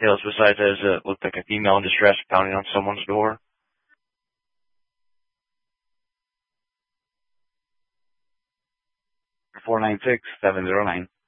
Details besides as it looked like a female in distress pounding on someone's door. 496-709.